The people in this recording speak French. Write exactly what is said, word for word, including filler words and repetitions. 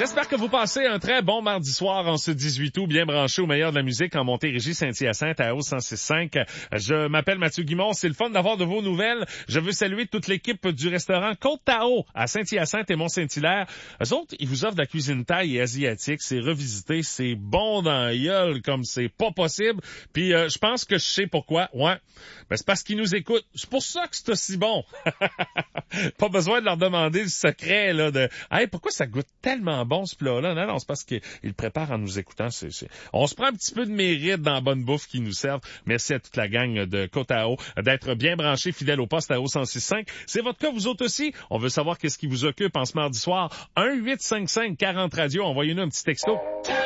J'espère que vous passez un très bon mardi soir en ce dix-huit août, bien branché au meilleur de la musique en Montérégie, Saint-Hyacinthe, à A O cent six cinq. Je m'appelle Mathieu Guimond, c'est le fun d'avoir de vos nouvelles. Je veux saluer toute l'équipe du restaurant Côte-Tao à Saint-Hyacinthe et Mont-Saint-Hilaire. Eux autres, ils vous offrent de la cuisine thaï et asiatique, c'est revisité, c'est bon dans la gueule comme c'est pas possible. Puis euh, je pense que je sais pourquoi. Ouais, ben, c'est parce qu'ils nous écoutent. C'est pour ça que c'est aussi bon. Pas besoin de leur demander le secret là de « Hey, pourquoi ça goûte tellement bon ce plat-là? » Non, non, c'est parce qu'ils le préparent en nous écoutant. C'est, c'est... On se prend un petit peu de mérite dans la bonne bouffe qu'ils nous servent. Merci à toute la gang de Côte-Tao d'être bien branchés, fidèles au poste à A O cent six cinq. C'est votre cas, vous autres aussi? On veut savoir qu'est-ce qui vous occupe en ce mardi soir. un huit cinq cinq quarante radio. Envoyez-nous un petit texto.